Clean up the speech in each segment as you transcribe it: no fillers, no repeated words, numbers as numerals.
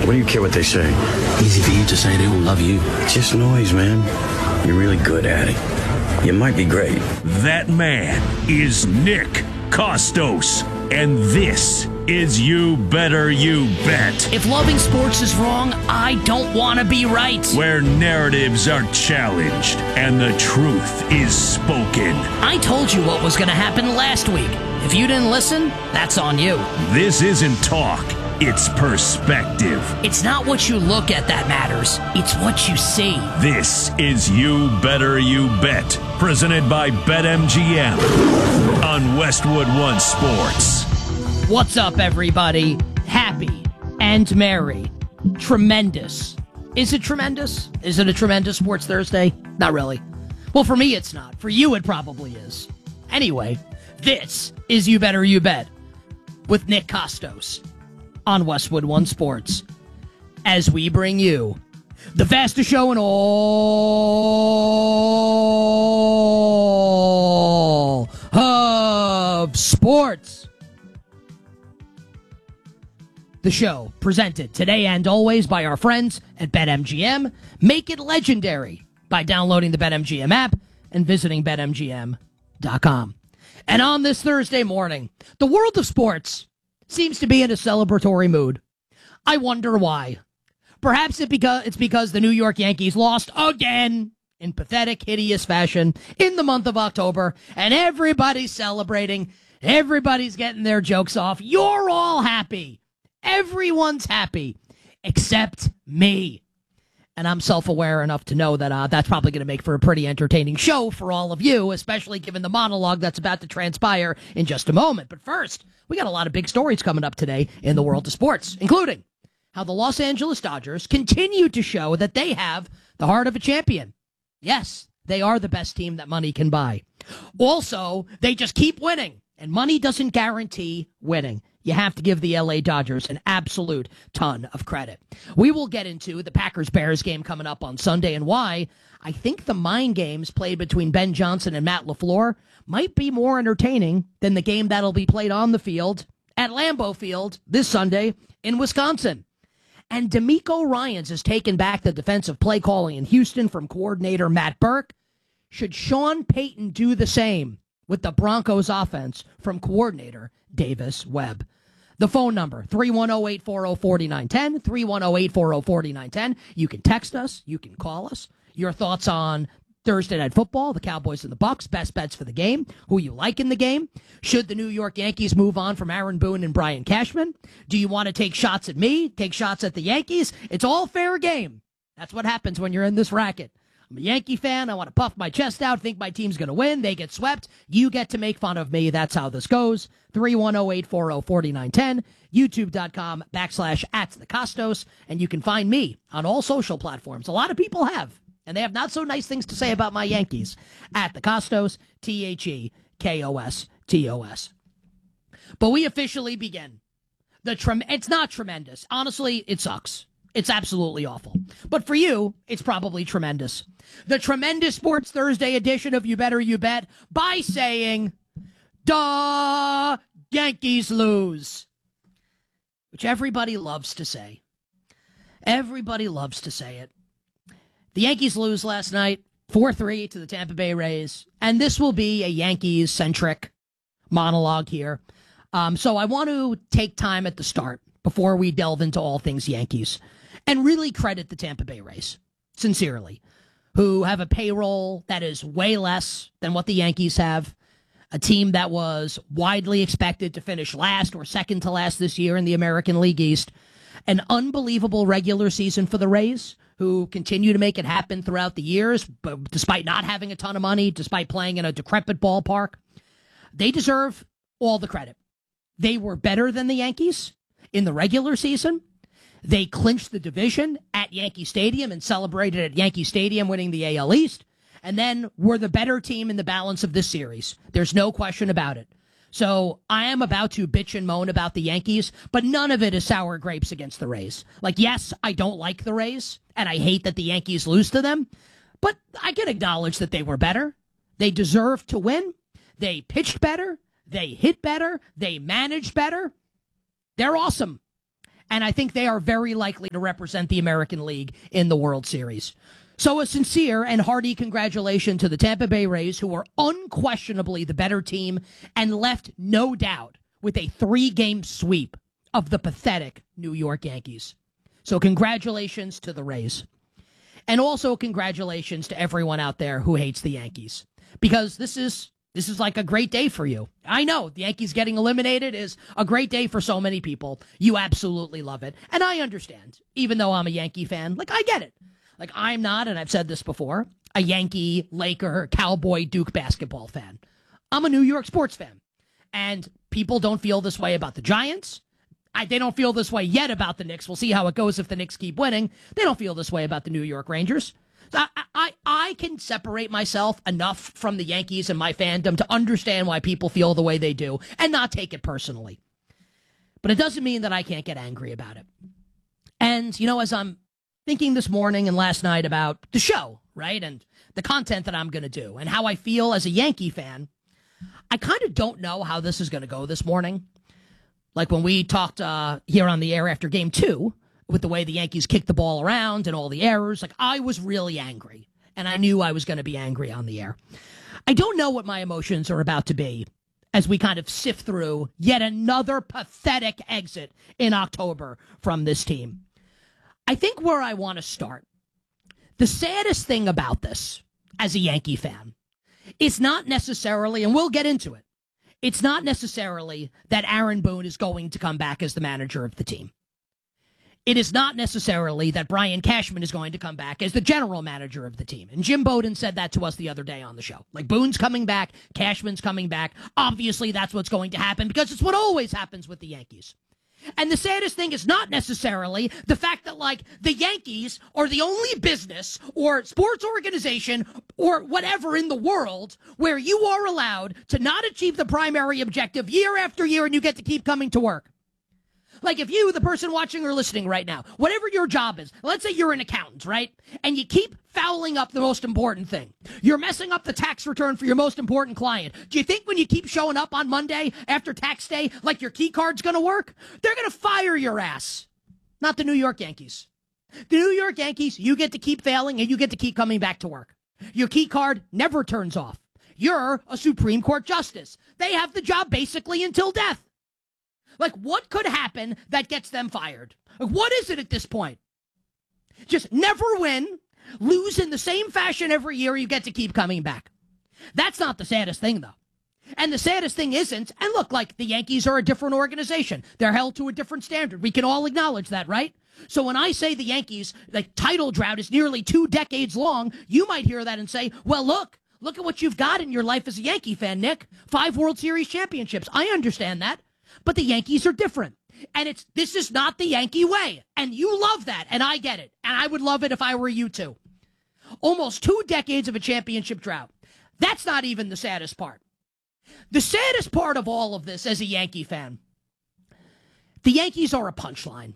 What do you care what they say? Easy for you to say they all love you. Just noise, man. You're really good at it. You might be great. That man is Nick Kostos, and this is You Better You Bet. If loving sports is wrong, I don't want to be right. Where narratives are challenged and the truth is spoken. I told you what was going to happen last week. If you didn't listen, that's on you. This isn't talk, it's perspective. It's not what you look at that matters. It's what you see. This is You Better You Bet, presented by BetMGM on Westwood One Sports. What's up, everybody? Happy and merry. Tremendous. Is it tremendous? Is it a tremendous Sports Thursday? Not really. Well, for me, it's not. For you, it probably is. Anyway, this is You Better You Bet with Nick Kostos on Westwood One Sports as we bring you the fastest show in all of sports. The show presented today and always by our friends at BetMGM. Make it legendary by downloading the BetMGM app and visiting BetMGM.com. And on this Thursday morning, the world of sports seems to be in a celebratory mood. I wonder why. Perhaps it's because the New York Yankees lost again in pathetic, hideous fashion in the month of October, and everybody's celebrating. Everybody's getting their jokes off. You're all happy. Everyone's happy except me. And I'm self-aware enough to know that that's probably going to make for a pretty entertaining show for all of you, especially given the monologue that's about to transpire in just a moment. But first, we got a lot of big stories coming up today in the world of sports, including how the Los Angeles Dodgers continue to show that they have the heart of a champion. Yes, they are the best team that money can buy. Also, they just keep winning, and money doesn't guarantee winning. You have to give the LA Dodgers an absolute ton of credit. We will get into the Packers-Bears game coming up on Sunday and why I think the mind games played between Ben Johnson and Matt LaFleur might be more entertaining than the game that'll be played on the field at Lambeau Field this Sunday in Wisconsin. And DeMeco Ryans has taken back the defensive play calling in Houston from coordinator Matt Burke. Should Sean Payton do the same with the Broncos offense from coordinator Davis Webb? The phone number, 310-840-4910, 310-840-4910. You can text us. You can call us. Your thoughts on Thursday Night Football, the Cowboys and the Bucs, best bets for the game, who you like in the game. Should the New York Yankees move on from Aaron Boone and Brian Cashman? Do you want to take shots at me, take shots at the Yankees? It's all fair game. That's what happens when you're in this racket. I'm a Yankee fan. I want to puff my chest out, think my team's going to win. They get swept. You get to make fun of me. That's how this goes. 310-840-4910, youtube.com/@thecostos, and you can find me on all social platforms. A lot of people have, and they have not so nice things to say about my Yankees. At the Kostos, TheKostos. But we officially begin. It's not tremendous. Honestly, it sucks. It's absolutely awful. But for you, it's probably tremendous. The tremendous Sports Thursday edition of You Better You Bet by saying, duh, Yankees lose. Which everybody loves to say. Everybody loves to say it. The Yankees lose last night, 4-3 to the Tampa Bay Rays. And this will be a Yankees-centric monologue here. So I want to take time at the start before we delve into all things Yankees and really credit the Tampa Bay Rays, sincerely, who have a payroll that is way less than what the Yankees have, a team that was widely expected to finish last or second to last this year in the American League East, an unbelievable regular season for the Rays, who continue to make it happen throughout the years, but despite not having a ton of money, despite playing in a decrepit ballpark. They deserve all the credit. They were better than the Yankees in the regular season. They clinched the division at Yankee Stadium and celebrated at Yankee Stadium, winning the AL East, and then were the better team in the balance of this series. There's no question about it. So I am about to bitch and moan about the Yankees, but none of it is sour grapes against the Rays. Like, yes, I don't like the Rays, and I hate that the Yankees lose to them, but I can acknowledge that they were better. They deserved to win. They pitched better. They hit better. They managed better. They're awesome. And I think they are very likely to represent the American League in the World Series. So a sincere and hearty congratulations to the Tampa Bay Rays, who are unquestionably the better team and left no doubt with a 3-game sweep of the pathetic New York Yankees. So congratulations to the Rays. And also congratulations to everyone out there who hates the Yankees. Because this is like a great day for you. I know the Yankees getting eliminated is a great day for so many people. You absolutely love it. And I understand, even though I'm a Yankee fan, like I get it. Like I'm not, and I've said this before, a Yankee, Laker, Cowboy, Duke basketball fan. I'm a New York sports fan. And people don't feel this way about the Giants. They don't feel this way yet about the Knicks. We'll see how it goes if the Knicks keep winning. They don't feel this way about the New York Rangers. I can separate myself enough from the Yankees and my fandom to understand why people feel the way they do and not take it personally. But it doesn't mean that I can't get angry about it. And, as I'm thinking this morning and last night about the show, right, and the content that I'm going to do and how I feel as a Yankee fan, I kind of don't know how this is going to go this morning. Like when we talked here on the air after Game 2, with the way the Yankees kicked the ball around and all the errors, like I was really angry, and I knew I was going to be angry on the air. I don't know what my emotions are about to be as we kind of sift through yet another pathetic exit in October from this team. I think where I want to start, the saddest thing about this as a Yankee fan is not necessarily, and we'll get into it, it's not necessarily that Aaron Boone is going to come back as the manager of the team. It is not necessarily that Brian Cashman is going to come back as the general manager of the team. And Jim Bowden said that to us the other day on the show. Like, Boone's coming back, Cashman's coming back. Obviously, that's what's going to happen because it's what always happens with the Yankees. And the saddest thing is not necessarily the fact that, like, the Yankees are the only business or sports organization or whatever in the world where you are allowed to not achieve the primary objective year after year and you get to keep coming to work. Like if you, the person watching or listening right now, whatever your job is, let's say you're an accountant, right? And you keep fouling up the most important thing. You're messing up the tax return for your most important client. Do you think when you keep showing up on Monday after tax day, like your key card's going to work? They're going to fire your ass. Not the New York Yankees. The New York Yankees, you get to keep failing and you get to keep coming back to work. Your key card never turns off. You're a Supreme Court justice. They have the job basically until death. Like, what could happen that gets them fired? Like, what is it at this point? Just never win, lose in the same fashion every year, you get to keep coming back. That's not the saddest thing, though. And the saddest thing isn't, and look, like, the Yankees are a different organization. They're held to a different standard. We can all acknowledge that, right? So when I say the Yankees, like, title drought is nearly 2 decades long, you might hear that and say, well, look at what you've got in your life as a Yankee fan, Nick. 5 World Series championships. I understand that. But the Yankees are different. And this is not the Yankee way. And you love that. And I get it. And I would love it if I were you too. Almost 2 decades of a championship drought. That's not even the saddest part. The saddest part of all of this as a Yankee fan, the Yankees are a punchline.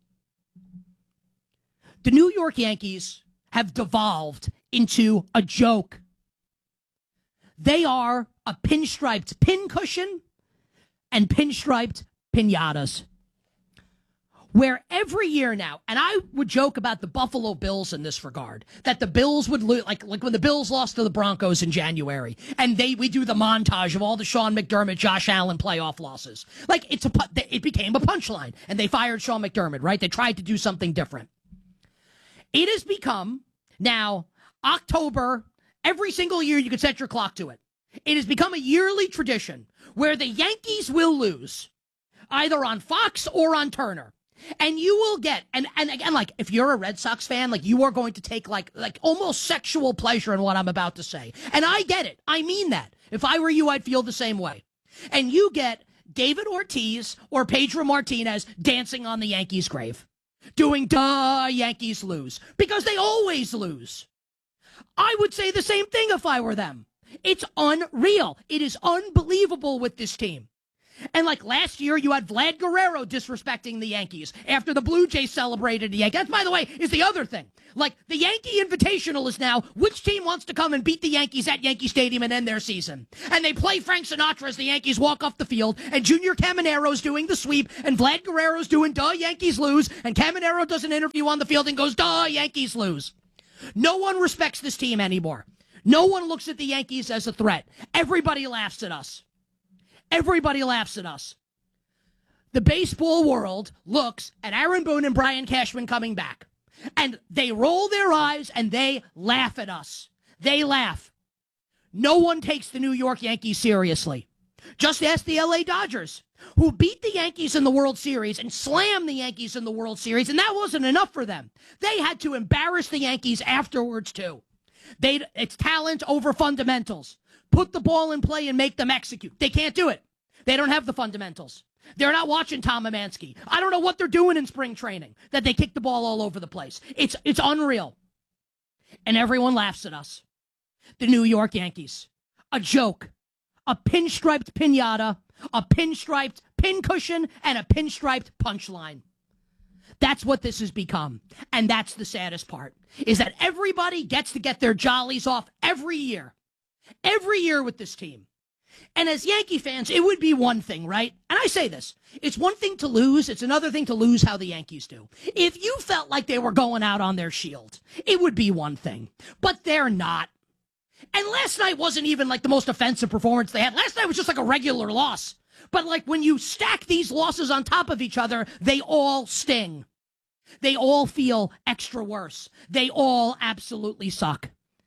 The New York Yankees have devolved into a joke. They are a pinstriped pincushion and pinstriped piñatas. Where every year now, and I would joke about the Buffalo Bills in this regard, that the Bills would lose, like when the Bills lost to the Broncos in January, and we do the montage of all the Sean McDermott, Josh Allen playoff losses. Like, it became a punchline, and they fired Sean McDermott, right? They tried to do something different. It has become, now, October, every single year you could set your clock to it. It has become a yearly tradition where the Yankees will lose, either on Fox or on Turner. And you will get, and again, like, if you're a Red Sox fan, like, you are going to take, like almost sexual pleasure in what I'm about to say. And I get it. I mean that. If I were you, I'd feel the same way. And you get David Ortiz or Pedro Martinez dancing on the Yankees' grave, doing, duh, Yankees lose. Because they always lose. I would say the same thing if I were them. It's unreal. It is unbelievable with this team. And like last year, you had Vlad Guerrero disrespecting the Yankees after the Blue Jays celebrated the Yankees. That, by the way, is the other thing. Like the Yankee Invitational is now which team wants to come and beat the Yankees at Yankee Stadium and end their season. And they play Frank Sinatra as the Yankees walk off the field, and Junior Camanero's doing the sweep, and Vlad Guerrero's doing duh, Yankees lose, and Caminero does an interview on the field and goes, duh, Yankees lose. No one respects this team anymore. No one looks at the Yankees as a threat. Everybody laughs at us. Everybody laughs at us. The baseball world looks at Aaron Boone and Brian Cashman coming back, and they roll their eyes and they laugh at us. They laugh. No one takes the New York Yankees seriously. Just ask the LA Dodgers, who beat the Yankees in the World Series and slammed the Yankees in the World Series, and that wasn't enough for them. They had to embarrass the Yankees afterwards, too. It's talent over fundamentals. Put the ball in play and make them execute. They can't do it. They don't have the fundamentals. They're not watching Tom Amansky. I don't know what they're doing in spring training, that they kick the ball all over the place. It's unreal. And everyone laughs at us. The New York Yankees. A joke. A pinstriped pinata, a pinstriped pincushion, and a pinstriped punchline. That's what this has become. And that's the saddest part, is that everybody gets to get their jollies off every year. Every year with this team. And as Yankee fans, it would be one thing, right? And I say this, it's one thing to lose, it's another thing to lose how the Yankees do. If you felt like they were going out on their shield, it would be one thing. But they're not. And last night wasn't even like the most offensive performance they had. Last night was just like a regular loss. But like when you stack these losses on top of each other, they all sting. They all feel extra worse. They all absolutely suck.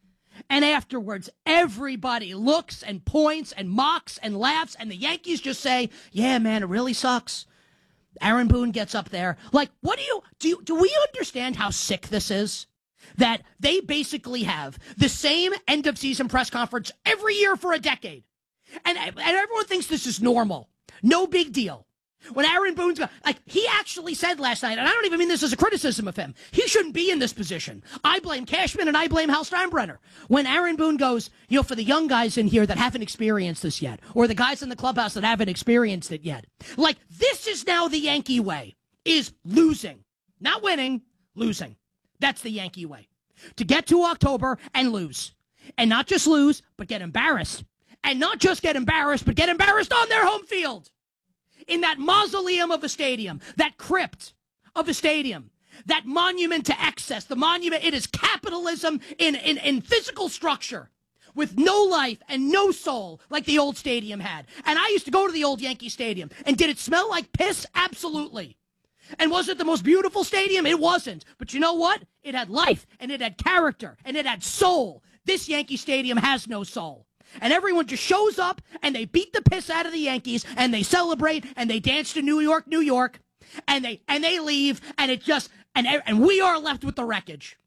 And afterwards, everybody looks and points and mocks and laughs, and the Yankees just say, yeah, man, it really sucks. Aaron Boone gets up there. Like, what do we understand how sick this is? That they basically have the same end-of-season press conference every year for a decade. And everyone thinks this is normal. No big deal. When Aaron Boone's like, he actually said last night, and I don't even mean this as a criticism of him, he shouldn't be in this position. I blame Cashman and I blame Hal Steinbrenner. When Aaron Boone goes, for the young guys in here that haven't experienced this yet, or the guys in the clubhouse that haven't experienced it yet, like, this is now the Yankee way, is losing. Not winning, losing. That's the Yankee way. To get to October and lose. And not just lose, but get embarrassed. And not just get embarrassed, but get embarrassed on their home field. In that mausoleum of a stadium, that crypt of a stadium, that monument to excess, the monument, it is capitalism in physical structure with no life and no soul like the old stadium had. And I used to go to the old Yankee Stadium. And did it smell like piss? Absolutely. And was it the most beautiful stadium? It wasn't. But you know what? It had life, and it had character, and it had soul. This Yankee Stadium has no soul. And everyone just shows up, and they beat the piss out of the Yankees, and they celebrate, and they dance to New York, New York, and they leave, and it just, and we are left with the wreckage.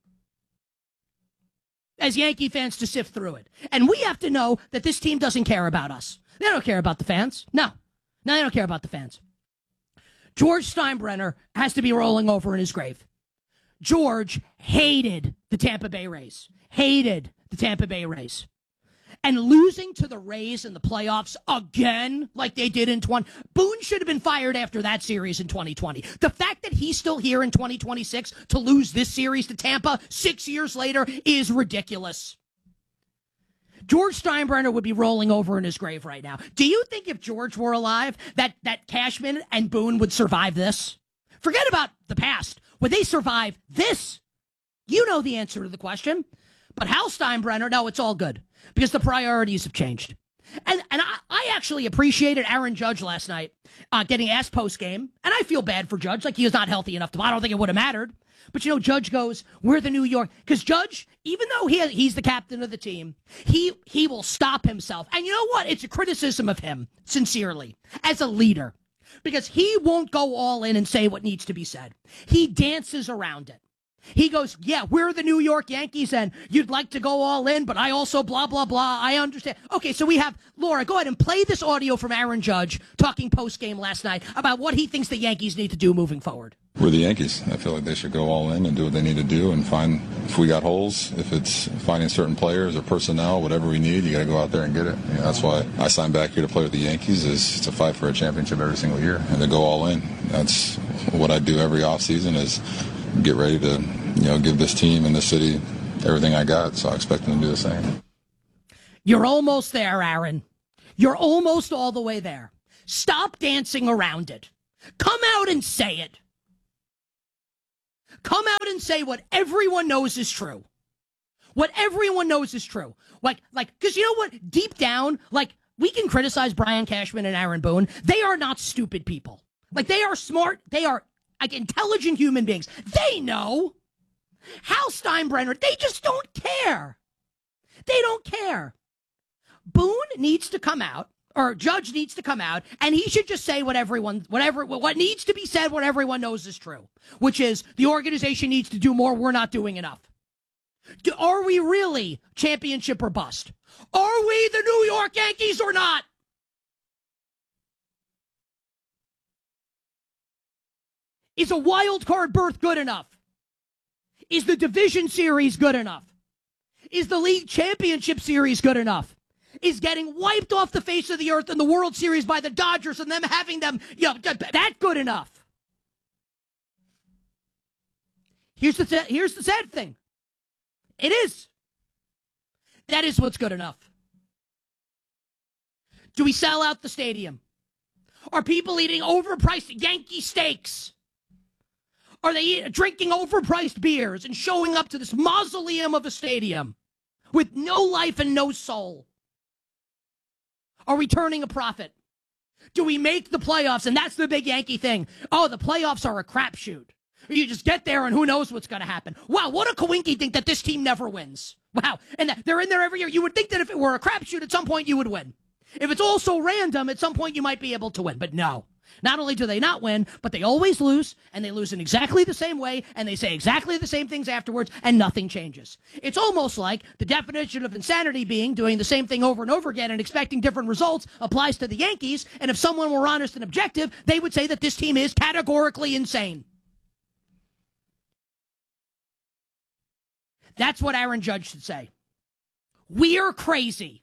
As Yankee fans to sift through it. And we have to know that this team doesn't care about us. They don't care about the fans. No, they don't care about the fans. George Steinbrenner has to be rolling over in his grave. George hated the Tampa Bay Rays. Hated the Tampa Bay Rays. And losing to the Rays in the playoffs again, like they did in 20. Boone should have been fired after that series in 2020. The fact that he's still here in 2026 to lose this series to Tampa 6 years later is ridiculous. George Steinbrenner would be rolling over in his grave right now. Do you think if George were alive, that Cashman and Boone would survive this? Forget about the past. Would they survive this? You know the answer to the question. But Hal Steinbrenner, no, it's all good. Because the priorities have changed. And I actually appreciated Aaron Judge last night getting asked post-game. And I feel bad for Judge. Like, he is not healthy enough to. I don't think it would have mattered. But, Judge goes, we're the New York. Because Judge, even though he's the captain of the team, he will stop himself. And you know what? It's a criticism of him, sincerely, as a leader. Because he won't go all in and say what needs to be said. He dances around it. He goes, yeah, we're the New York Yankees, and you'd like to go all in, but I also blah, blah, blah. I understand. Okay, so we have, Laura, go ahead and play this audio from Aaron Judge talking post-game last night about what he thinks the Yankees need to do moving forward. We're the Yankees. I feel like they should go all in and do what they need to do and find, if we got holes, if it's finding certain players or personnel, whatever we need, you got to go out there and get it. You know, that's why I signed back here to play with the Yankees, is to fight for a championship every single year and to go all in. That's what I do every offseason, is get ready to, give this team and this city everything I got. So I expect them to do the same. You're almost there, Aaron. You're almost all the way there. Stop dancing around it. Come out and say it. Come out and say what everyone knows is true. What everyone knows is true. Because you know what? Deep down, we can criticize Brian Cashman and Aaron Boone. They are not stupid people. They are smart. They are, intelligent human beings. They know. Hal Steinbrenner, they just don't care. They don't care. Boone needs to come out, or Judge needs to come out, and he should just say what needs to be said, what everyone knows is true, which is the organization needs to do more. We're not doing enough. Are we really championship or bust? Are we the New York Yankees or not? Is a wild card berth good enough? Is the division series good enough? Is the league championship series good enough? Is getting wiped off the face of the earth in the World Series by the Dodgers and them having them, that good enough? Here's the sad thing. It is. That is what's good enough. Do we sell out the stadium? Are people eating overpriced Yankee steaks? Are they drinking overpriced beers and showing up to this mausoleum of a stadium with no life and no soul? Are we turning a profit? Do we make the playoffs? And that's the big Yankee thing. Oh, the playoffs are a crapshoot. You just get there and who knows what's going to happen. Wow, what a coinky think that this team never wins. Wow, and they're in there every year. You would think that if it were a crapshoot, at some point you would win. If it's all so random, at some point you might be able to win. But no. Not only do they not win, but they always lose, and they lose in exactly the same way, and they say exactly the same things afterwards, and nothing changes. It's almost like the definition of insanity being doing the same thing over and over again and expecting different results applies to the Yankees, and if someone were honest and objective, they would say that this team is categorically insane. That's what Aaron Judge should say. We're crazy.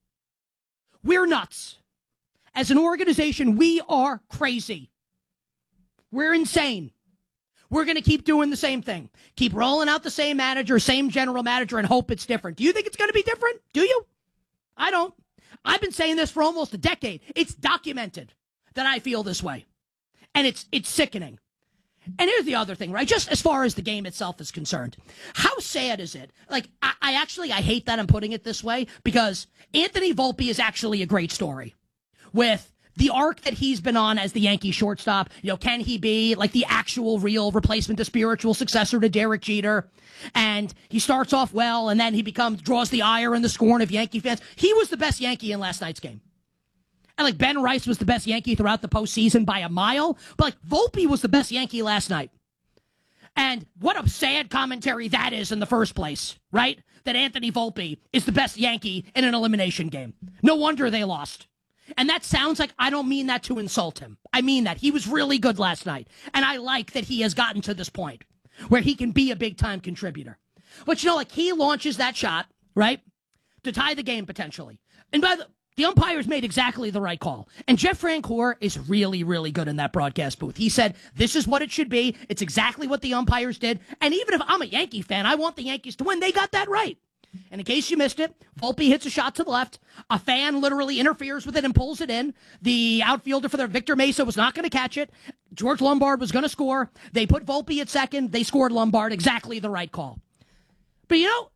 We're nuts. As an organization, we are crazy. We're insane. We're going to keep doing the same thing. Keep rolling out the same manager, same general manager, and hope it's different. Do you think it's going to be different? Do you? I don't. I've been saying this for almost a decade. It's documented that I feel this way. And it's sickening. And here's the other thing, right? Just as far as the game itself is concerned, how sad is it? I hate that I'm putting it this way, because Anthony Volpe is actually a great story. With the arc that he's been on as the Yankee shortstop, can he be the actual real replacement, the spiritual successor to Derek Jeter? And he starts off well, and then he draws the ire and the scorn of Yankee fans. He was the best Yankee in last night's game. And Ben Rice was the best Yankee throughout the postseason by a mile, but Volpe was the best Yankee last night. And what a sad commentary that is in the first place, right? That Anthony Volpe is the best Yankee in an elimination game. No wonder they lost. And that sounds like I don't mean that to insult him. I mean that. He was really good last night. And I like that he has gotten to this point where he can be a big-time contributor. But, he launches that shot, right, to tie the game potentially. And the umpires made exactly the right call. And Jeff Francoeur is really, really good in that broadcast booth. He said, this is what it should be. It's exactly what the umpires did. And even if I'm a Yankee fan, I want the Yankees to win. They got that right. And in case you missed it, Volpe hits a shot to the left. A fan literally interferes with it and pulls it in. The outfielder for Victor Mesa was not going to catch it. George Lombard was going to score. They put Volpe at second. They scored Lombard. Exactly the right call. But,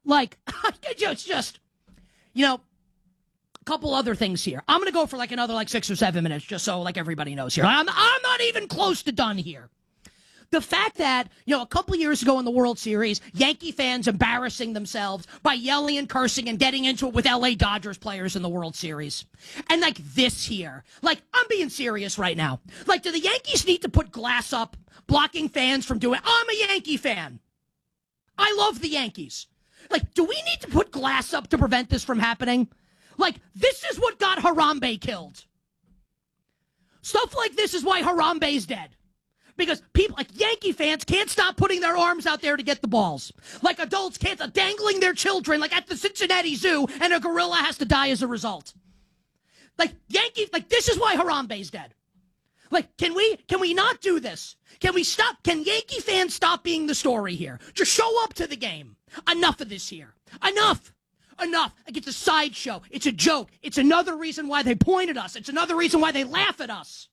it's just, a couple other things here. I'm going to go for another 6 or 7 minutes just so everybody knows here. I'm not even close to done here. The fact that, a couple years ago in the World Series, Yankee fans embarrassing themselves by yelling and cursing and getting into it with LA Dodgers players in the World Series. And this here, I'm being serious right now. Do the Yankees need to put glass up blocking fans from doing, I'm a Yankee fan. I love the Yankees. Like, do we need to put glass up to prevent this from happening? Like, this is what got Harambe killed. Stuff like this is why Harambe's dead. Because people, like Yankee fans, can't stop putting their arms out there to get the balls. Like adults can't stop dangling their children, like at the Cincinnati Zoo, and a gorilla has to die as a result. Like Yankees, like this is why Harambe's dead. Like, can we not do this? Can we stop? Can Yankee fans stop being the story here? Just show up to the game. Enough of this here. Enough. Like it's a sideshow. It's a joke. It's another reason why they point at us. It's another reason why they laugh at us.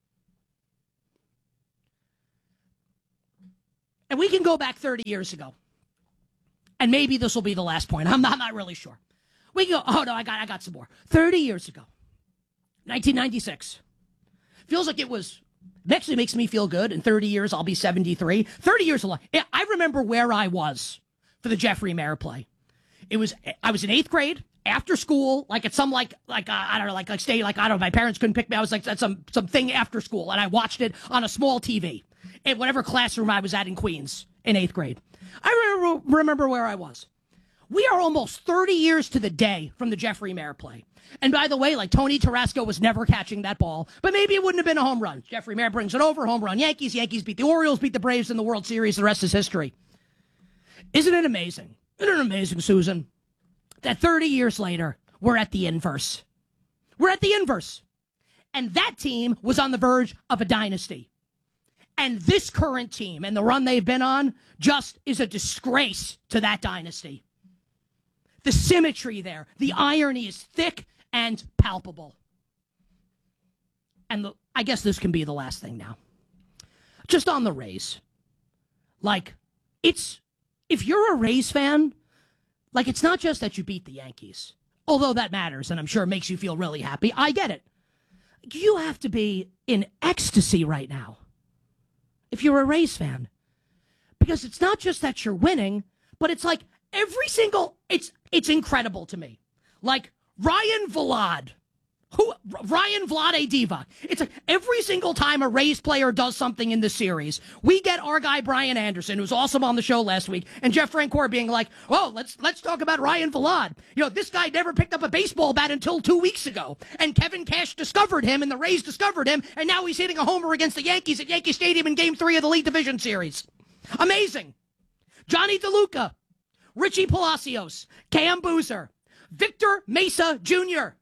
And we can go back 30 years ago. And maybe this will be the last point. I'm not really sure. We can go, oh no, I got some more. 30 years ago. 1996. Feels like it actually makes me feel good. In 30 years, I'll be 73. 30 years along. I remember where I was for the Jeffrey Mayer play. I was in 8th grade, after school, like at some I don't know, like stay, like, I don't know, my parents couldn't pick me. I was like at some thing after school, and I watched it on a small TV in whatever classroom I was at in Queens in 8th grade. I remember where I was. We are almost 30 years to the day from the Jeffrey Mayer play. And by the way, like Tony Tarasco was never catching that ball, but maybe it wouldn't have been a home run. Jeffrey Mayer brings it over, home run Yankees. Yankees beat the Orioles, beat the Braves in the World Series. The rest is history. Isn't it amazing? Isn't it amazing, Susan, that 30 years later, we're at the inverse. We're at the inverse. And that team was on the verge of a dynasty. And this current team and the run they've been on just is a disgrace to that dynasty. The symmetry there, the irony is thick and palpable. And I guess this can be the last thing now. Just on the Rays. Like, if you're a Rays fan, like, it's not just that you beat the Yankees, although that matters and I'm sure it makes you feel really happy. I get it. You have to be in ecstasy right now if you're a Rays fan, because it's not just that you're winning, but it's like every single, it's incredible to me. Like Ryan Vlade Divac. It's like every single time a Rays player does something in the series, we get our guy Brian Anderson, who's awesome on the show last week, and Jeff Francoeur being like, "Oh, let's talk about Ryan Vlade. You know, this guy never picked up a baseball bat until 2 weeks ago, and Kevin Cash discovered him, and the Rays discovered him, and now he's hitting a homer against the Yankees at Yankee Stadium in Game 3 of the League Division Series. Amazing. Johnny DeLuca, Richie Palacios, Cam Boozer, Victor Mesa Jr.,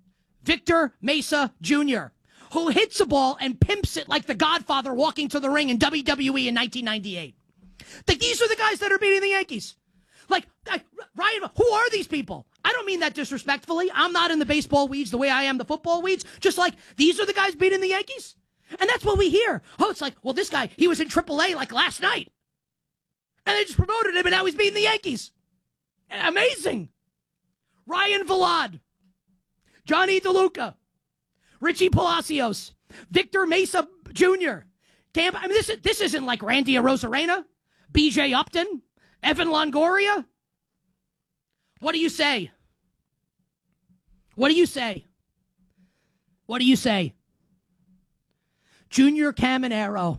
who hits a ball and pimps it like the Godfather walking to the ring in WWE in 1998. Like, these are the guys that are beating the Yankees. Like, Ryan, who are these people? I don't mean that disrespectfully. I'm not in the baseball weeds the way I am the football weeds. Just like, these are the guys beating the Yankees? And that's what we hear. Oh, it's like, well, this guy, he was in AAA like last night. And they just promoted him, and now he's beating the Yankees. Amazing. Ryan Vlade, Johnny DeLuca, Richie Palacios, Victor Mesa Jr., Cam. I mean, this isn't like Randy Arozarena, B.J. Upton, Evan Longoria. What do you say? What do you say? What do you say? Junior Caminero,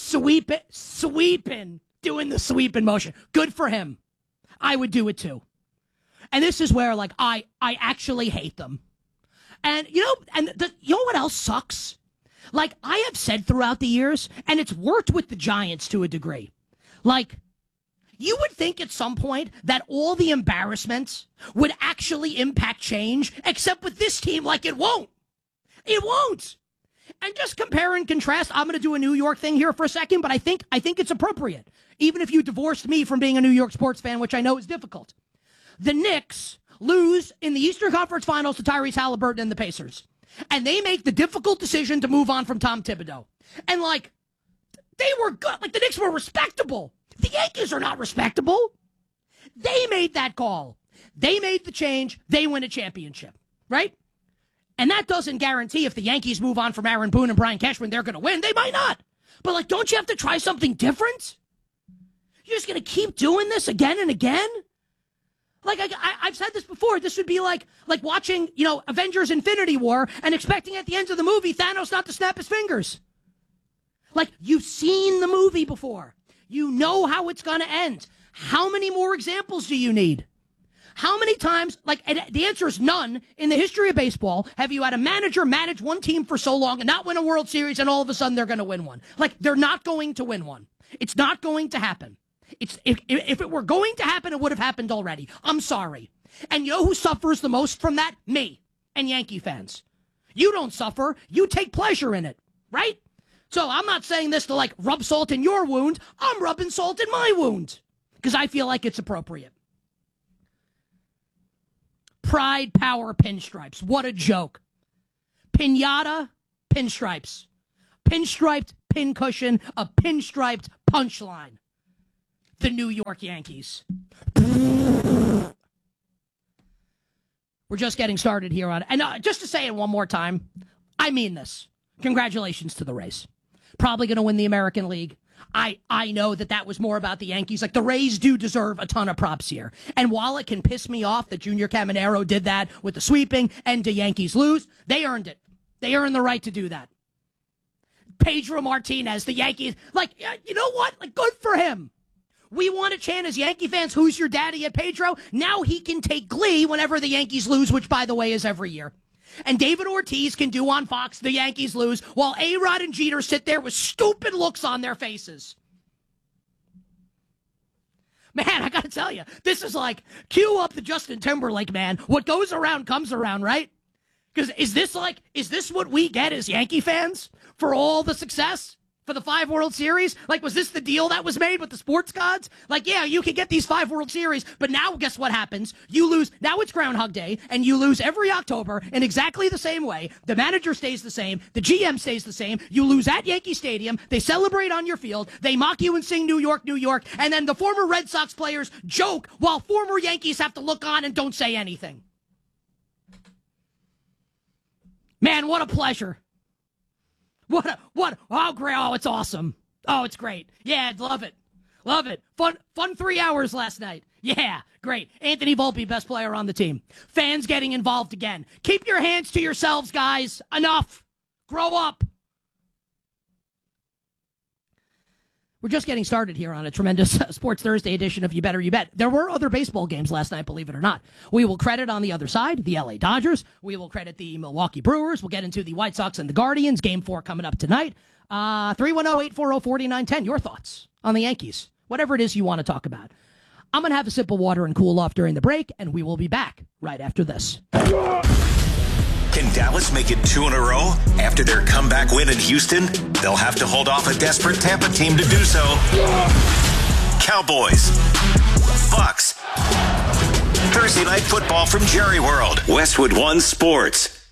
sweeping, doing the sweeping motion. Good for him. I would do it too. And this is where, like, I actually hate them. And, you know what else sucks? Like, I have said throughout the years, and it's worked with the Giants to a degree. Like, you would think at some point that all the embarrassments would actually impact change, except with this team, like, it won't. It won't. And just compare and contrast, I'm going to do a New York thing here for a second, but I think it's appropriate. Even if you divorced me from being a New York sports fan, which I know is difficult. The Knicks lose in the Eastern Conference Finals to Tyrese Halliburton and the Pacers. And they make the difficult decision to move on from Tom Thibodeau. And, like, they were good. Like, the Knicks were respectable. The Yankees are not respectable. They made that call. They made the change. They win a championship, right? And that doesn't guarantee if the Yankees move on from Aaron Boone and Brian Cashman, they're going to win. They might not. But, like, don't you have to try something different? You're just going to keep doing this again and again? Like, I've said this before. This would be like watching, Avengers Infinity War and expecting at the end of the movie Thanos not to snap his fingers. Like, you've seen the movie before. You know how it's going to end. How many more examples do you need? How many times, and the answer is none, in the history of baseball, have you had a manager manage one team for so long and not win a World Series and all of a sudden they're going to win one? They're not going to win one. It's not going to happen. If it were going to happen, it would have happened already. I'm sorry. And you know who suffers the most from that? Me and Yankee fans. You don't suffer. You take pleasure in it, right? So I'm not saying this to rub salt in your wound. I'm rubbing salt in my wound because I feel like it's appropriate. Pride, power, pinstripes. What a joke. Pinata, pinstripes. Pinstriped pincushion, a pinstriped punchline. The New York Yankees. We're just getting started here on it. And just to say it one more time, I mean this. Congratulations to the Rays. Probably going to win the American League. I know that was more about the Yankees. The Rays do deserve a ton of props here. And while it can piss me off that Junior Caminero did that with the sweeping and the Yankees lose, they earned it. They earned the right to do that. Pedro Martinez, the Yankees, you know what? Good for him. We want to chant as Yankee fans, who's your daddy at Pedro? Now he can take glee whenever the Yankees lose, which, by the way, is every year. And David Ortiz can do on Fox, the Yankees lose, while A-Rod and Jeter sit there with stupid looks on their faces. Man, I got to tell you, this is cue up the Justin Timberlake, man. What goes around comes around, right? Because is this what we get as Yankee fans for all the success? For the 5 World Series? Was this the deal that was made with the sports gods? Yeah, you can get these 5 World Series, but now guess what happens? You lose. Now it's Groundhog Day, and you lose every October in exactly the same way. The manager stays the same. The GM stays the same. You lose at Yankee Stadium. They celebrate on your field. They mock you and sing New York, New York. And then the former Red Sox players joke while former Yankees have to look on and don't say anything. Man, what a pleasure. Oh, great. Oh, it's awesome. Oh, it's great. Yeah, love it. Love it. Fun 3 hours last night. Yeah, great. Anthony Volpe, best player on the team. Fans getting involved again. Keep your hands to yourselves, guys. Enough. Grow up. We're just getting started here on a tremendous Sports Thursday edition of You Better You Bet. There were other baseball games last night, believe it or not. We will credit on the other side the LA Dodgers. We will credit the Milwaukee Brewers. We'll get into the White Sox and the Guardians. Game 4 coming up tonight. 310-840-4910. Your thoughts on the Yankees. Whatever it is you want to talk about. I'm going to have a sip of water and cool off during the break, and we will be back right after this. Can Dallas make it 2 in a row? After their comeback win in Houston, they'll have to hold off a desperate Tampa team to do so. Cowboys. Bucks. Thursday Night Football from Jerry World. Westwood One Sports.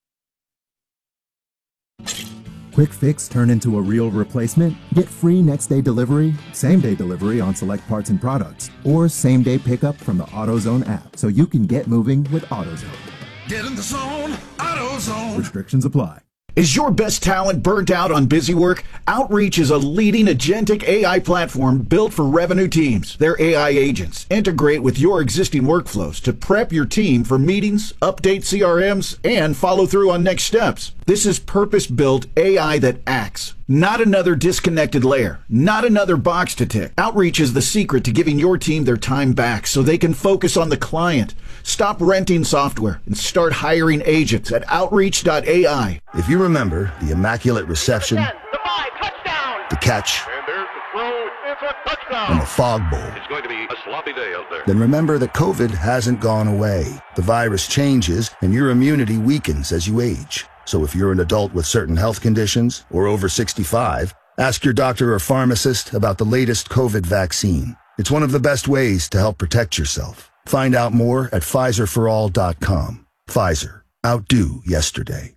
Quick fix turn into a real replacement? Get free next-day delivery, same-day delivery on select parts and products, or same-day pickup from the AutoZone app so you can get moving with AutoZone. Get in the zone, AutoZone. Restrictions apply. Is your best talent burnt out on busy work? Outreach is a leading agentic AI platform built for revenue teams. Their AI agents integrate with your existing workflows to prep your team for meetings, update CRMs, and follow through on next steps. This is purpose-built AI that acts. Not another disconnected layer. Not another box to tick. Outreach is the secret to giving your team their time back so they can focus on the client. Stop renting software and start hiring agents at Outreach.ai. If you remember the immaculate reception, the 5, touchdown, the catch, and there's the throw, it's a touchdown, and the fog bowl, it's going to be a sloppy day out there. Then remember that COVID hasn't gone away. The virus changes and your immunity weakens as you age. So if you're an adult with certain health conditions or over 65, ask your doctor or pharmacist about the latest COVID vaccine. It's one of the best ways to help protect yourself. Find out more at PfizerForAll.com. Pfizer. Outdo yesterday.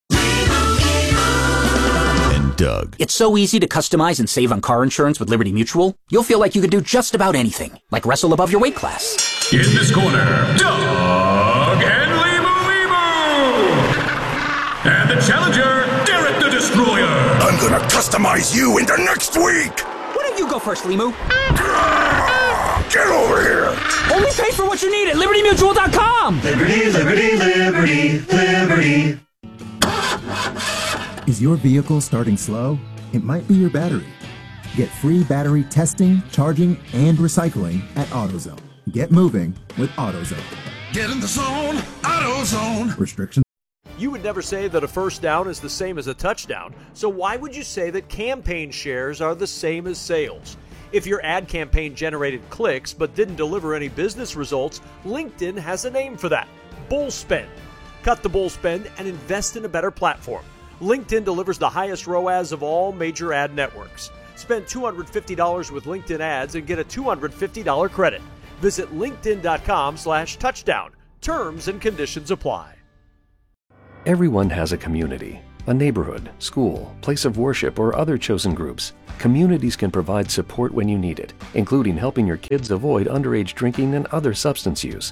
And Doug. It's so easy to customize and save on car insurance with Liberty Mutual. You'll feel like you can do just about anything, like wrestle above your weight class. In this corner, Doug and and the challenger, Derek the Destroyer. I'm gonna customize you into next week. Why don't you go first, Limu? Get over here. Only pay for what you need at LibertyMutual.com. Liberty, liberty, liberty, liberty. Is your vehicle starting slow? It might be your battery. Get free battery testing, charging, and recycling at AutoZone. Get moving with AutoZone. Get in the zone, AutoZone. Restrictions. You would never say that a first down is the same as a touchdown, so why would you say that campaign shares are the same as sales? If your ad campaign generated clicks but didn't deliver any business results, LinkedIn has a name for that: bull spend. Cut the bull spend and invest in a better platform. LinkedIn delivers the highest ROAS of all major ad networks. Spend $250 with LinkedIn ads and get a $250 credit. Visit linkedin.com/touchdown. Terms and conditions apply. Everyone has a community, a neighborhood, school, place of worship, or other chosen groups. Communities can provide support when you need it, including helping your kids avoid underage drinking and other substance use.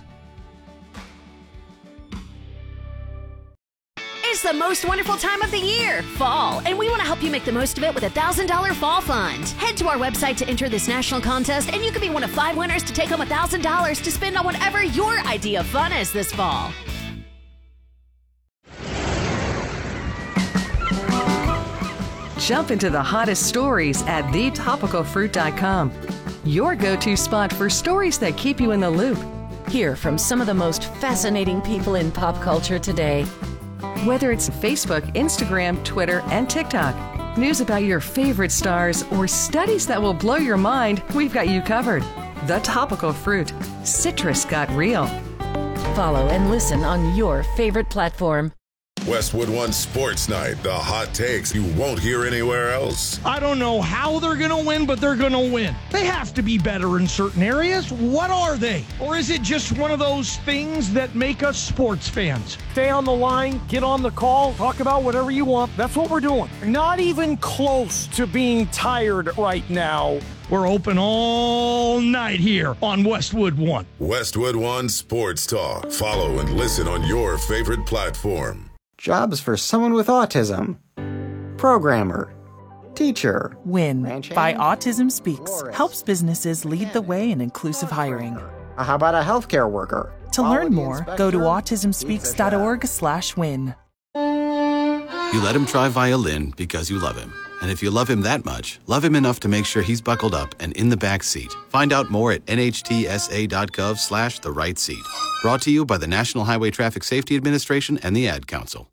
It's the most wonderful time of the year, fall, and we want to help you make the most of it with a $1,000 fall fund. Head to our website to enter this national contest, and you could be one of 5 winners to take home $1,000 to spend on whatever your idea of fun is this fall. Jump into the hottest stories at thetopicalfruit.com. Your go-to spot for stories that keep you in the loop. Hear from some of the most fascinating people in pop culture today. Whether it's Facebook, Instagram, Twitter, and TikTok, news about your favorite stars, or studies that will blow your mind, we've got you covered. The Topical Fruit. Citrus got real. Follow and listen on your favorite platform. Westwood One Sports Night, the hot takes you won't hear anywhere else. I don't know how they're going to win, but they're going to win. They have to be better in certain areas. What are they? Or is it just one of those things that make us sports fans? Stay on the line, get on the call, talk about whatever you want. That's what we're doing. Not even close to being tired right now. We're open all night here on Westwood One. Westwood One Sports Talk. Follow and listen on your favorite platform. Jobs for someone with autism. Programmer. Teacher. WIN by Autism Speaks helps businesses lead the way in inclusive hiring. How about a healthcare worker? To learn more, go to autismspeaks.org/win. You let him try violin because you love him. And if you love him that much, love him enough to make sure he's buckled up and in the back seat. Find out more at nhtsa.gov/the-right-seat. Brought to you by the National Highway Traffic Safety Administration and the Ad Council.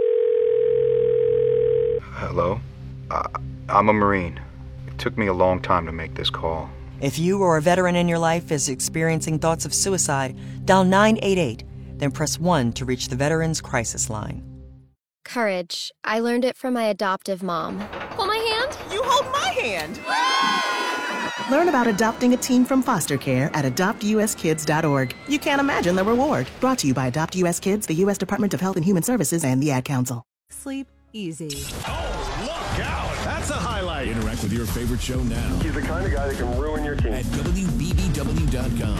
Hello? I'm a Marine. It took me a long time to make this call. If you or a veteran in your life is experiencing thoughts of suicide, dial 988, then press 1 to reach the Veterans Crisis Line. Courage. I learned it from my adoptive mom. Hold my hand. You hold my hand. Learn about adopting a teen from foster care at adoptuskids.org. You can't imagine the reward. Brought to you by Adopt US Kids, the U.S. Department of Health and Human Services, and the Ad Council. Sleep easy. Oh, look out. That's a highlight. Interact with your favorite show now. He's the kind of guy that can ruin your team. At WBBW.com.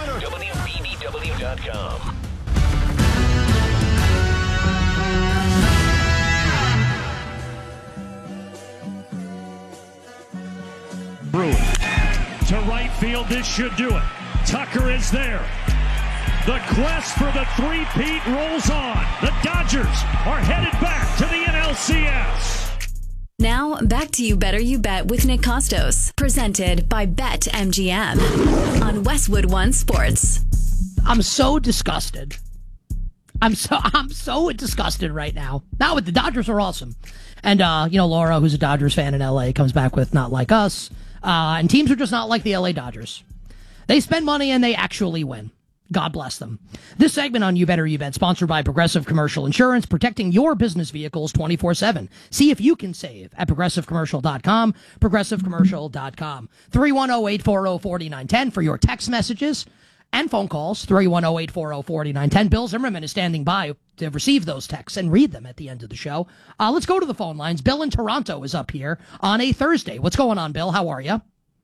WBBW.com. To right field, this should do it. Tucker is there. The quest for the three-peat rolls on. The Dodgers are headed back to the NLCS. Now, back to You Better You Bet with Nick Costos. Presented by BetMGM on Westwood One Sports. I'm so disgusted. I'm so disgusted right now. Now, the Dodgers are awesome. And, Laura, who's a Dodgers fan in L.A., comes back with Not Like Us. And teams are just not like the L.A. Dodgers. They spend money and they actually win. God bless them. This segment on You Better You Bet, sponsored by Progressive Commercial Insurance, protecting your business vehicles 24/7. See if you can save at progressivecommercial.com, progressivecommercial.com. 310-840-4910 for your text messages and phone calls, 310-840-4910. Bill Zimmerman is standing by to receive those texts and read them at the end of the show. Let's go to the phone lines. Bill in Toronto is up here on a Thursday. What's going on, Bill? How are you?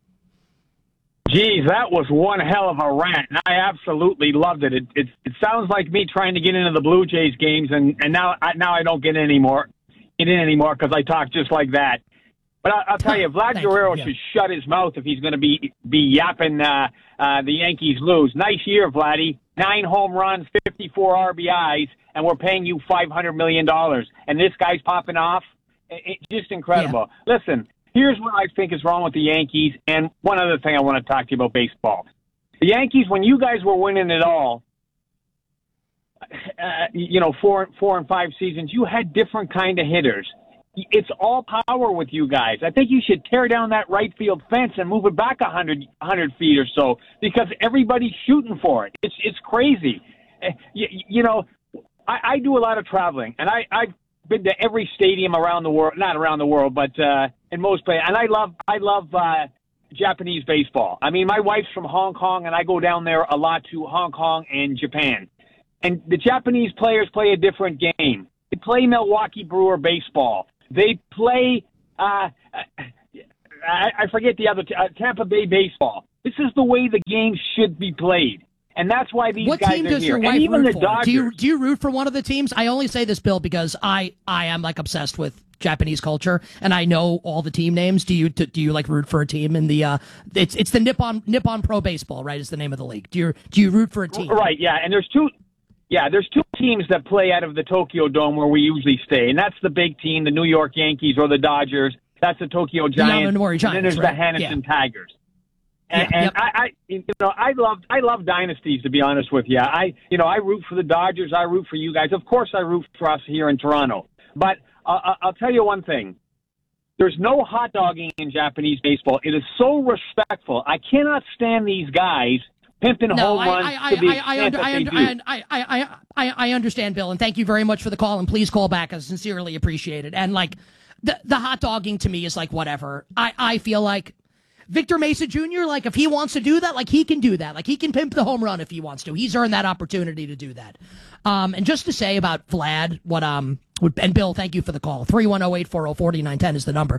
Geez, that was one hell of a rant. I absolutely loved it. It sounds like me trying to get into the Blue Jays games, and now I don't get in anymore because I talk just like that. But I'll tell you, Vlad Guerrero should shut his mouth if he's going to be yapping the Yankees lose. Nice year, Vladdy. 9 home runs, 54 RBIs, and we're paying you $500 million. And this guy's popping off. It's just incredible. Yeah. Listen, Here's what I think is wrong with the Yankees, and one other thing I want to talk to you about baseball. The Yankees, when you guys were winning it all, 4 and 5 seasons, you had different kind of hitters. It's all power with you guys. I think you should tear down that right field fence and move it back 100 feet or so, because everybody's shooting for it. It's crazy. I do a lot of traveling, and I've been to every stadium around the world, not around the world, but in most places. And I love Japanese baseball. I mean, my wife's from Hong Kong, and I go down there a lot to Hong Kong and Japan. And the Japanese players play a different game. They play Milwaukee Brewer baseball. They play, I forget the other, Tampa Bay baseball. This is the way the game should be played. And that's why these guys are here. What team does your wife and even root the for? Dodgers. Do you root for one of the teams? I only say this, Bill, because I am like obsessed with Japanese culture, and I know all the team names. Do you like root for a team in the? It's the Nippon Pro Baseball, right? Is the name of the league. Do you root for a team? Right. Yeah. And there's two teams that play out of the Tokyo Dome where we usually stay, and that's the big team, the New York Yankees or the Dodgers. That's the Tokyo Giants. Giants, and then there's right? the Hanson Tigers. And, Yep. I love dynasties, to be honest with you. I root for the Dodgers. I root for you guys. Of course, I root for us here in Toronto. But I'll tell you one thing. There's no hot dogging in Japanese baseball. It is so respectful. I cannot stand these guys pimping home runs to the extent that they do. I understand, Bill, and thank you very much for the call, and please call back. I sincerely appreciate it. And like the hot dogging to me is like whatever. I feel like Victor Mesa Jr., like if he wants to do that, like he can do that. Like he can pimp the home run if he wants to. He's earned that opportunity to do that. And just to say about Vlad, and Bill, thank you for the call. 310-840-4910 is the number.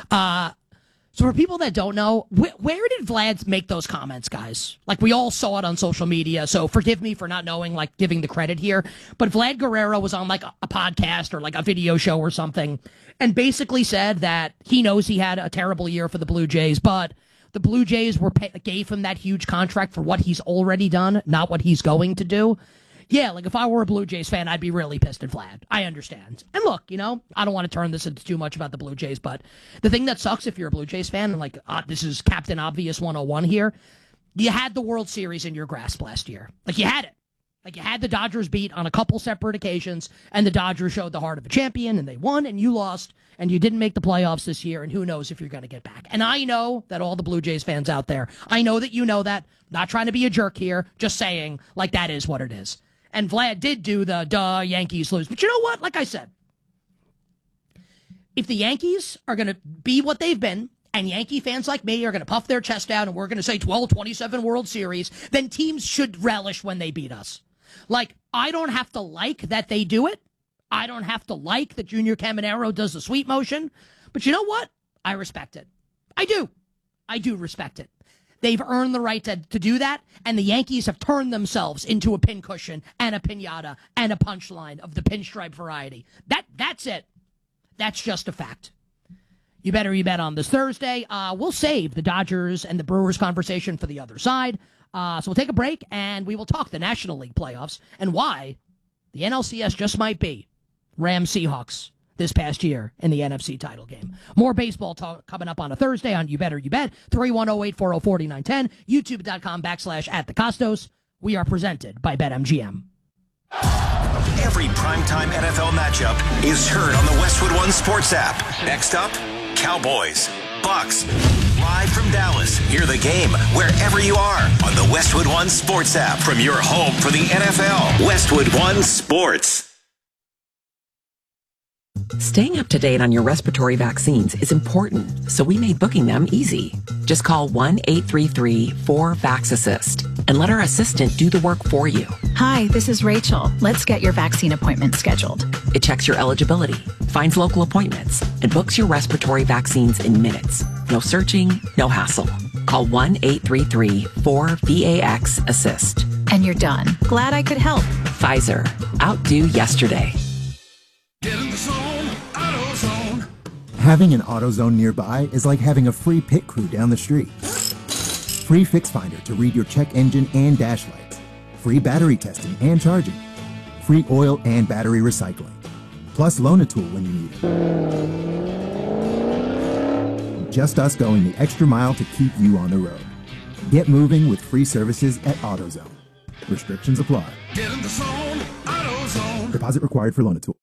So for people that don't know, where did Vlad make those comments, guys? Like, we all saw it on social media, so forgive me for not knowing, like, giving the credit here. But Vlad Guerrero was on, like, a podcast or, like, a video show or something, and basically said that he knows he had a terrible year for the Blue Jays, but the Blue Jays gave him that huge contract for what he's already done, not what he's going to do. Yeah, like if I were a Blue Jays fan, I'd be really pissed at Vlad. I understand. And look, I don't want to turn this into too much about the Blue Jays, but the thing that sucks if you're a Blue Jays fan, and like this is Captain Obvious 101 here, you had the World Series in your grasp last year. Like you had it. Like you had the Dodgers beat on a couple separate occasions, and the Dodgers showed the heart of a champion, and they won, and you lost, and you didn't make the playoffs this year, and who knows if you're going to get back. And I know that all the Blue Jays fans out there, I know that you know that. Not trying to be a jerk here, just saying, like, that is what it is. And Vlad did do the Yankees lose. But you know what? Like I said, if the Yankees are going to be what they've been, and Yankee fans like me are going to puff their chest out and we're going to say 27 World Series, then teams should relish when they beat us. Like, I don't have to like that they do it. I don't have to like that Junior Caminero does the sweep motion. But you know what? I respect it. I do. I do respect it. They've earned the right to do that, and the Yankees have turned themselves into a pincushion and a piñata and a punchline of the pinstripe variety. That's it. That's just a fact. You better bet on this Thursday. We'll save the Dodgers and the Brewers conversation for the other side. So we'll take a break, and we will talk the National League playoffs and why the NLCS just might be Rams Seahawks this past year in the NFC title game. More baseball talk coming up on a Thursday on You Better You Bet. 310-840-4910. YouTube.com/@thecostos. We are presented by BetMGM. Every primetime NFL matchup is heard on the Westwood One Sports app. Next up, Cowboys, Bucks. Live from Dallas, hear the game wherever you are on the Westwood One Sports app from your home for the NFL. Westwood One Sports. Staying up to date on your respiratory vaccines is important, so we made booking them easy. Just call 1-833-4VAX-ASSIST and let our assistant do the work for you. Hi, this is Rachel. Let's get your vaccine appointment scheduled. It checks your eligibility, finds local appointments, and books your respiratory vaccines in minutes. No searching, no hassle. Call 1-833-4VAX-ASSIST. And you're done. Glad I could help. Pfizer. Outdo yesterday. Having an AutoZone nearby is like having a free pit crew down the street. Free Fix Finder to read your check engine and dash lights. Free battery testing and charging. Free oil and battery recycling. Plus loan a tool when you need Just us going the extra mile to keep you on the road. Get moving with free services at AutoZone. Restrictions apply. Get in the zone, AutoZone. Deposit required for Loan-A-Tool.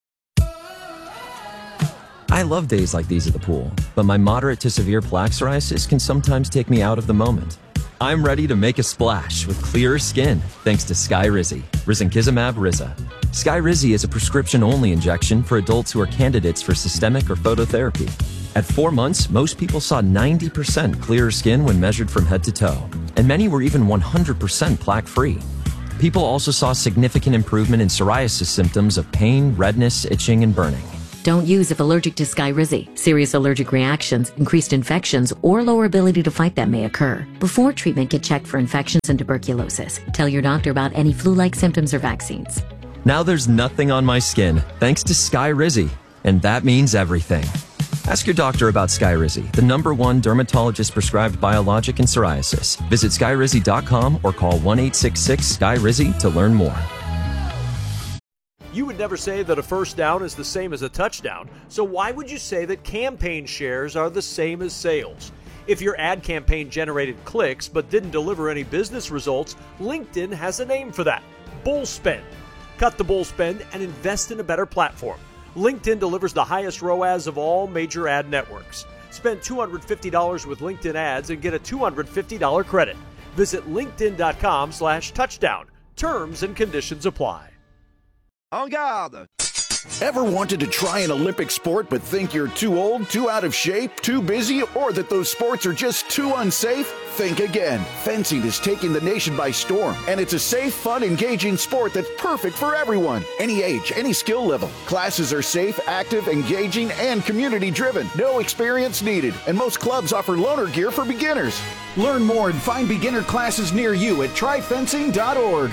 I love days like these at the pool, but my moderate to severe plaque psoriasis can sometimes take me out of the moment. I'm ready to make a splash with clearer skin thanks to Skyrizi, risankizumab Riza. Skyrizi is a prescription-only injection for adults who are candidates for systemic or phototherapy. At 4 months, most people saw 90% clearer skin when measured from head to toe, and many were even 100% plaque-free. People also saw significant improvement in psoriasis symptoms of pain, redness, itching, and burning. Don't use if allergic to Skyrizi. Serious allergic reactions, increased infections, or lower ability to fight them may occur. Before treatment, get checked for infections and tuberculosis. Tell your doctor about any flu-like symptoms or vaccines. Now there's nothing on my skin thanks to Skyrizi, and that means everything. Ask your doctor about Skyrizi, the #1 dermatologist-prescribed biologic in psoriasis. Visit Skyrizi.com or call 1-866-SKYRIZI to learn more. You would never say that a first down is the same as a touchdown, so why would you say that campaign shares are the same as sales? If your ad campaign generated clicks but didn't deliver any business results, LinkedIn has a name for that: bull spend. Cut the bull spend and invest in a better platform. LinkedIn delivers the highest ROAS of all major ad networks. Spend $250 with LinkedIn ads and get a $250 credit. Visit linkedin.com/touchdown. Terms and conditions apply. En garde! Ever wanted to try an Olympic sport but think you're too old, too out of shape, too busy, or that those sports are just too unsafe? Think again. Fencing is taking the nation by storm, and it's a safe, fun, engaging sport that's perfect for everyone. Any age, any skill level. Classes are safe, active, engaging, and community-driven. No experience needed, and most clubs offer loaner gear for beginners. Learn more and find beginner classes near you at tryfencing.org.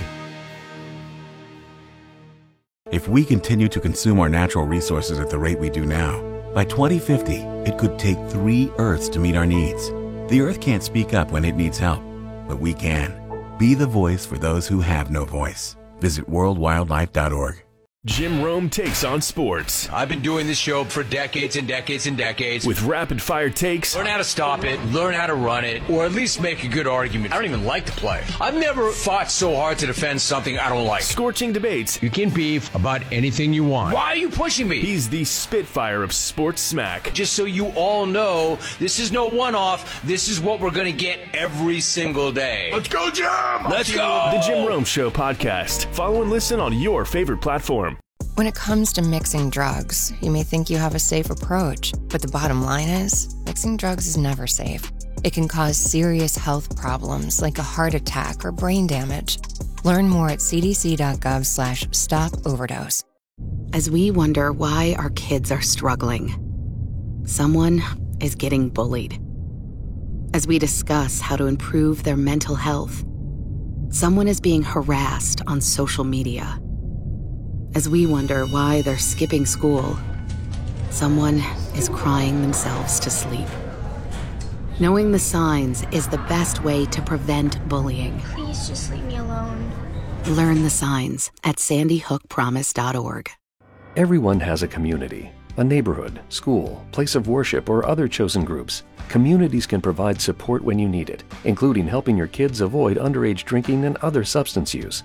If we continue to consume our natural resources at the rate we do now, by 2050, it could take 3 Earths to meet our needs. The Earth can't speak up when it needs help, but we can. Be the voice for those who have no voice. Visit worldwildlife.org. Jim Rome takes on sports. I've been doing this show for decades and decades and decades. With rapid-fire takes. Learn how to stop it, learn how to run it, or at least make a good argument. I don't even like to play. I've never fought so hard to defend something I don't like. Scorching debates. You can beef about anything you want. Why are you pushing me? He's the Spitfire of sports smack. Just so you all know, this is no one-off. This is what we're going to get every single day. Let's go, Jim! Let's go! The Jim Rome Show podcast. Follow and listen on your favorite platform. When it comes to mixing drugs, you may think you have a safe approach, but the bottom line is, mixing drugs is never safe. It can cause serious health problems like a heart attack or brain damage. Learn more at cdc.gov/stop-overdose. As we wonder why our kids are struggling, someone is getting bullied. As we discuss how to improve their mental health, someone is being harassed on social media. As we wonder why they're skipping school, someone is crying themselves to sleep. Knowing the signs is the best way to prevent bullying. Please just leave me alone. Learn the signs at sandyhookpromise.org. Everyone has a community, a neighborhood, school, place of worship, or other chosen groups. Communities can provide support when you need it, including helping your kids avoid underage drinking and other substance use.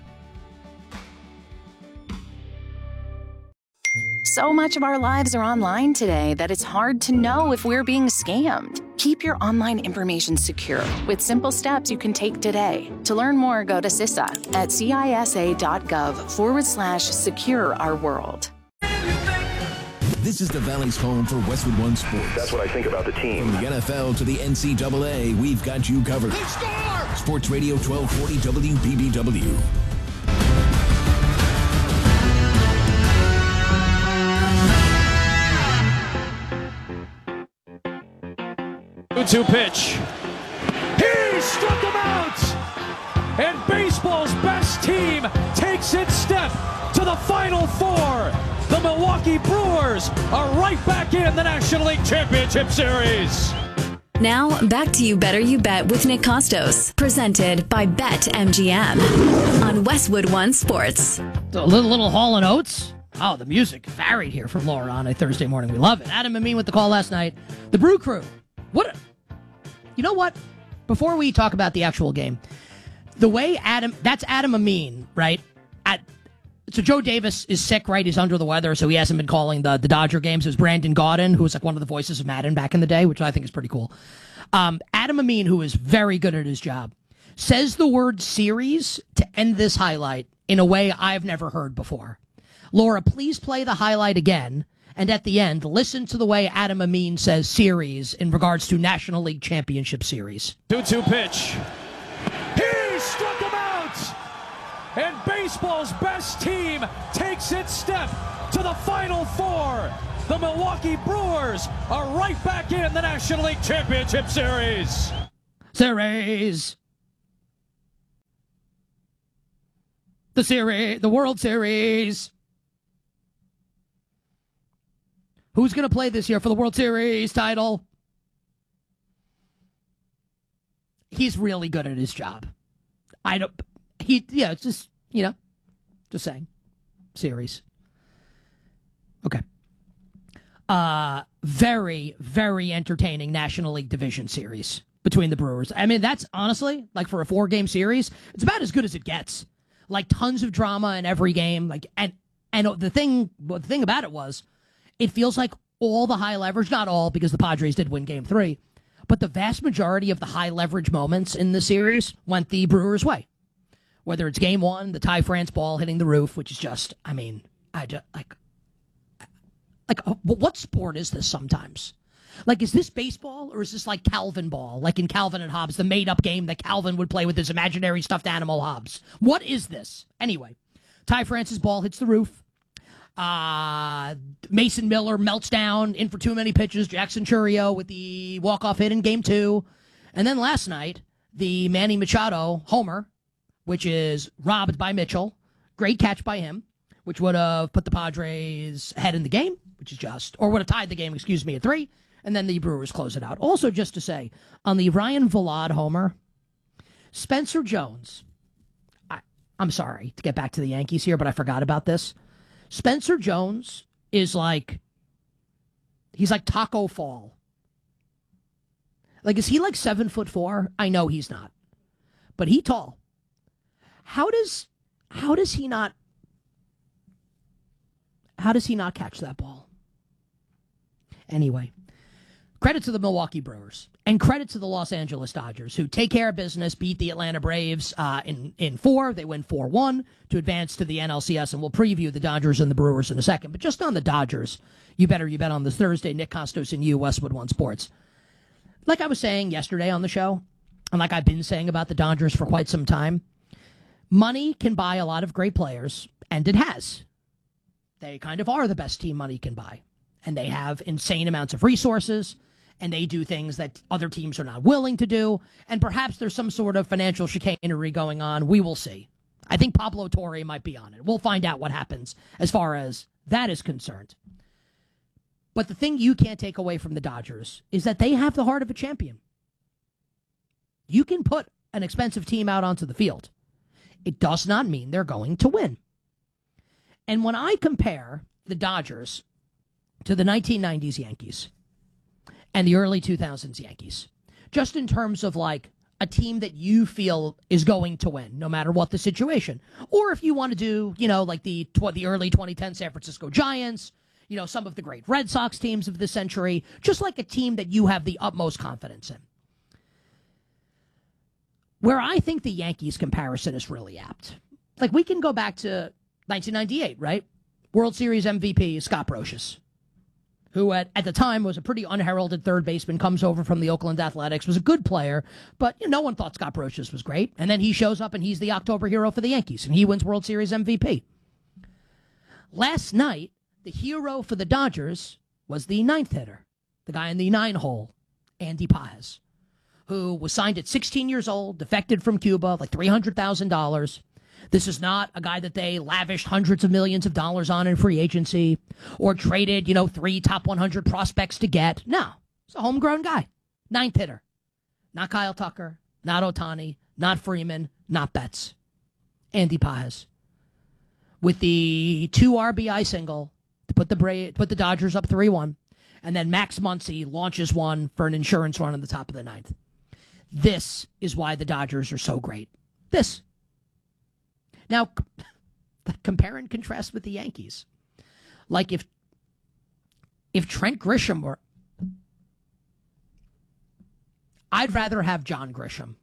So much of our lives are online today that it's hard to know if we're being scammed. Keep your online information secure with simple steps you can take today. To learn more, go to CISA at cisa.gov/secure our world. This is the Valley's home for Westwood One Sports. That's what I think about the team. From the NFL to the NCAA, we've got you covered. Sports Radio 1240 WBBW. 2-2 pitch. He struck him out! And baseball's best team takes its step to the Final Four. The Milwaukee Brewers are right back in the National League Championship Series. Now, back to You Better You Bet with Nick Costos, presented by BetMGM on Westwood One Sports. A little Hall & Oates. Oh, the music varied here from Laura on a Thursday morning. We love it. Adam Amin with the call last night. The Brew Crew You know what? Before we talk about the actual game, the way that's Adam Amin, right? So Joe Davis is sick, right? He's under the weather, so he hasn't been calling the Dodger games. It was Brandon Gaudin, who was like one of the voices of Madden back in the day, which I think is pretty cool. Adam Amin, who is very good at his job, says the word series to end this highlight in a way I've never heard before. Laura, please play the highlight again. And at the end, listen to the way Adam Amin says series in regards to National League Championship Series. 2-2 pitch. He struck him out! And baseball's best team takes its step to the Final Four. The Milwaukee Brewers are right back in the National League Championship Series. Series. The World Series. Who's going to play this year for the World Series title? He's really good at his job. It's just, just saying. Series. Okay. Very, very entertaining National League Division Series between the Brewers. I mean, that's honestly, like for a 4-game series, it's about as good as it gets. Like tons of drama in every game. Like, and the thing about it was, it feels like all the high leverage, not all because the Padres did win Game 3, but the vast majority of the high leverage moments in the series went the Brewers' way. Whether it's Game 1, the Ty France ball hitting the roof, which is just, what sport is this sometimes? Like, is this baseball or is this like Calvin ball? Like in Calvin and Hobbes, the made-up game that Calvin would play with his imaginary stuffed animal Hobbes. What is this? Anyway, Ty France's ball hits the roof. Mason Miller melts down in for too many pitches. Jackson Chourio with the walk-off hit in Game 2. And then last night, the Manny Machado homer, which is robbed by Mitchell. Great catch by him, which would have put the Padres ahead in the game, would have tied the game, at 3. And then the Brewers close it out. Also, just to say, on the Ryan Vilade homer, Spencer Jones, I'm sorry to get back to the Yankees here, but I forgot about this. Spencer Jones is he's like Taco Fall. Like, is he like 7'4"? I know he's not, but he tall. How does he not catch that ball? Anyway, credit to the Milwaukee Brewers and credit to the Los Angeles Dodgers, who take care of business, beat the Atlanta Braves in 4. They win 4-1 to advance to the NLCS, and we'll preview the Dodgers and the Brewers in a second. But just on the Dodgers, you bet on this Thursday. Nick Costos and you, Westwood One Sports. Like I was saying yesterday on the show, and like I've been saying about the Dodgers for quite some time, money can buy a lot of great players, and it has. They kind of are the best team money can buy. And they have insane amounts of resources, and they do things that other teams are not willing to do, and perhaps there's some sort of financial chicanery going on. We will see. I think Pablo Torre might be on it. We'll find out what happens as far as that is concerned. But the thing you can't take away from the Dodgers is that they have the heart of a champion. You can put an expensive team out onto the field. It does not mean they're going to win. And when I compare the Dodgers to the 1990s Yankees and the early 2000s Yankees, just in terms of like a team that you feel is going to win no matter what the situation. Or if you want to do, like the early 2010 San Francisco Giants, some of the great Red Sox teams of the century, just like a team that you have the utmost confidence in. Where I think the Yankees comparison is really apt. Like, we can go back to 1998, right? World Series MVP Scott Brosius, who at the time was a pretty unheralded third baseman, comes over from the Oakland Athletics, was a good player, but no one thought Scott Brosius was great. And then he shows up and he's the October hero for the Yankees, and he wins World Series MVP. Last night, the hero for the Dodgers was the ninth hitter, the guy in the 9-hole, Andy Pages, who was signed at 16 years old, defected from Cuba, like $300,000. This is not a guy that they lavished hundreds of millions of dollars on in free agency or traded, 3 top 100 prospects to get. No, it's a homegrown guy. Ninth hitter. Not Kyle Tucker, not Ohtani, not Freeman, not Betts. Andy Pages. With the 2 RBI single to put the Dodgers up 3-1. And then Max Muncy launches one for an insurance run in the top of the 9th. This is why the Dodgers are so great. This. Now, compare and contrast with the Yankees. Like if Trent Grisham were... I'd rather have John Grisham.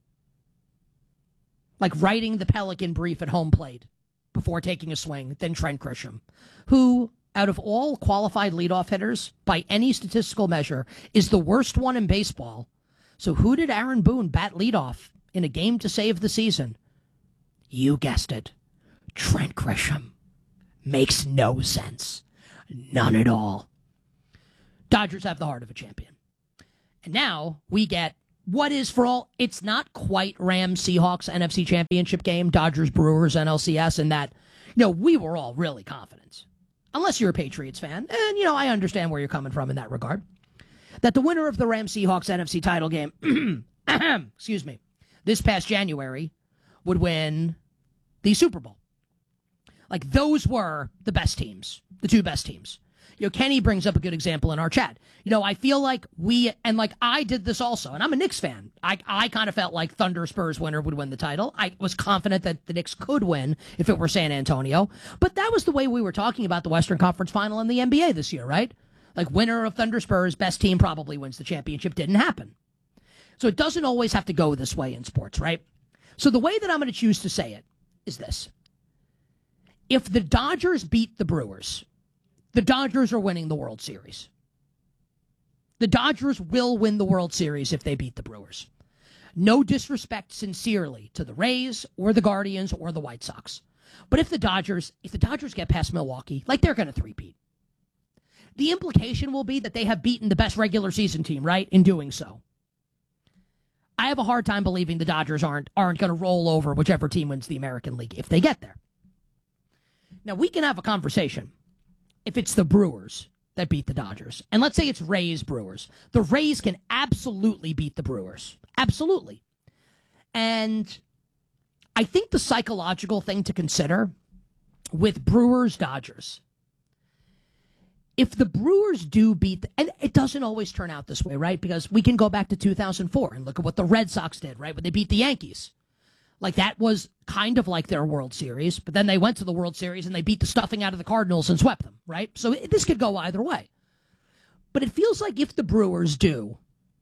Like writing the Pelican brief at home plate before taking a swing than Trent Grisham, who, out of all qualified leadoff hitters, by any statistical measure, is the worst one in baseball. So who did Aaron Boone bat leadoff in a game to save the season? You guessed it. Trent Grisham. Makes no sense. None at all. Dodgers have the heart of a champion. And now we get what is for all, it's not quite Rams Seahawks NFC Championship game, Dodgers Brewers NLCS, and that, we were all really confident. Unless you're a Patriots fan, and, I understand where you're coming from in that regard, that the winner of the Rams Seahawks NFC title game, excuse me, this past January would win the Super Bowl. Like, those were the best teams, the two best teams. Kenny brings up a good example in our chat. I feel like I did this also, and I'm a Knicks fan. I kind of felt like Thunder Spurs winner would win the title. I was confident that the Knicks could win if it were San Antonio. But that was the way we were talking about the Western Conference Final in the NBA this year, right? Like, winner of Thunder Spurs, best team probably wins the championship. Didn't happen. So it doesn't always have to go this way in sports, right? So the way that I'm going to choose to say it is this. If the Dodgers beat the Brewers, the Dodgers are winning the World Series. The Dodgers will win the World Series if they beat the Brewers. No disrespect, sincerely, to the Rays or the Guardians or the White Sox. But if the Dodgers get past Milwaukee, they're going to three-peat. The implication will be that they have beaten the best regular season team, right, in doing so. I have a hard time believing the Dodgers aren't going to roll over whichever team wins the American League if they get there. Now, we can have a conversation if it's the Brewers that beat the Dodgers. And let's say it's Rays-Brewers. The Rays can absolutely beat the Brewers. Absolutely. And I think the psychological thing to consider with Brewers-Dodgers, if the Brewers do beat, and it doesn't always turn out this way, right? Because we can go back to 2004 and look at what the Red Sox did, right? When they beat the Yankees. That was kind of like their World Series, but then they went to the World Series and they beat the stuffing out of the Cardinals and swept them, right? So this could go either way. But it feels like if the Brewers do,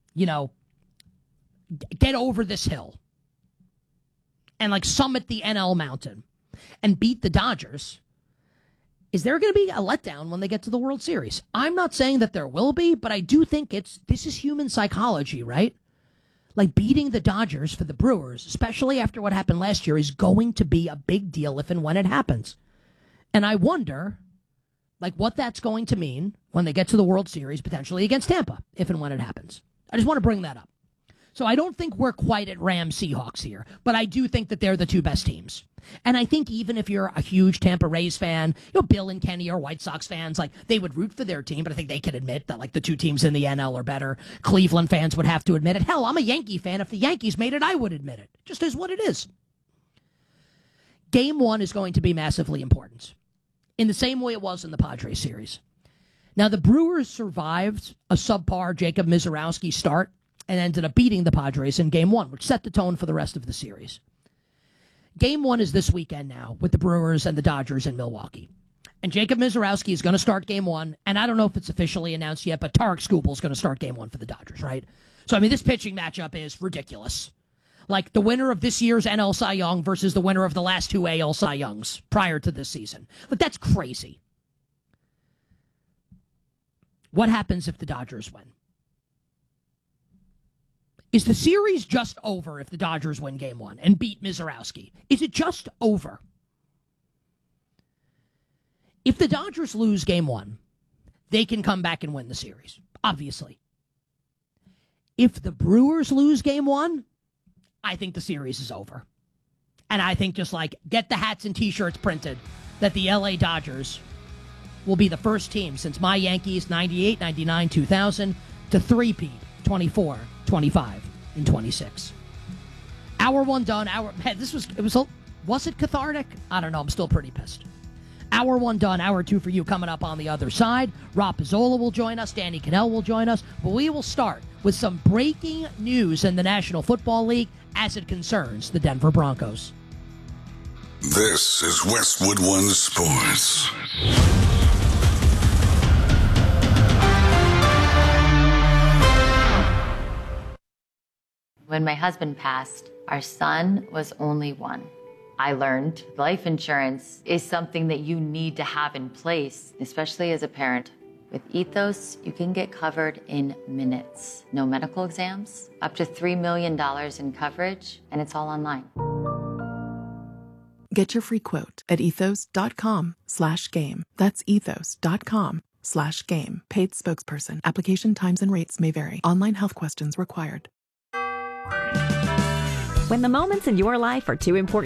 get over this hill and summit the NL mountain and beat the Dodgers, is there going to be a letdown when they get to the World Series? I'm not saying that there will be, but I do think this is human psychology, right? Beating the Dodgers for the Brewers, especially after what happened last year, is going to be a big deal if and when it happens. And I wonder, what that's going to mean when they get to the World Series, potentially against Tampa, if and when it happens. I just want to bring that up. So I don't think we're quite at Rams Seahawks here, but I do think that they're the two best teams. And I think even if you're a huge Tampa Rays fan, Bill and Kenny are White Sox fans, they would root for their team, but I think they can admit that the two teams in the NL are better. Cleveland fans would have to admit it. Hell, I'm a Yankee fan. If the Yankees made it, I would admit it. Just is what it is. Game 1 is going to be massively important, in the same way it was in the Padres series. Now, the Brewers survived a subpar Jacob Misiorowski start and ended up beating the Padres in Game 1, which set the tone for the rest of the series. Game 1 is this weekend now with the Brewers and the Dodgers in Milwaukee. And Jacob Misiorowski is going to start Game 1, and I don't know if it's officially announced yet, but Tarek Skubal is going to start Game 1 for the Dodgers, right? So, this pitching matchup is ridiculous. The winner of this year's NL Cy Young versus the winner of the last two AL Cy Youngs prior to this season. That's crazy. What happens if the Dodgers win? Is the series just over if the Dodgers win Game 1 and beat Misiorowski? Is it just over? If the Dodgers lose Game 1, they can come back and win the series, obviously. If the Brewers lose Game 1, I think the series is over. And I think just get the hats and T-shirts printed that the LA Dodgers will be the first team since my Yankees 98, 99, 2000 to three-peat 24, 25, and 26. Hour 1 done. Was it cathartic? I don't know. I'm still pretty pissed. Hour 1 done, Hour 2 for you coming up on the other side. Rob Pizzola will join us, Danny Cannell will join us, but we will start with some breaking news in the National Football League as it concerns the Denver Broncos. This is Westwood One Sports. When my husband passed, our son was only 1. I learned life insurance is something that you need to have in place, especially as a parent. With Ethos, you can get covered in minutes. No medical exams, up to $3 million in coverage, and it's all online. Get your free quote at ethos.com/game. That's ethos.com/game. Paid spokesperson. Application times and rates may vary. Online health questions required. When the moments in your life are too important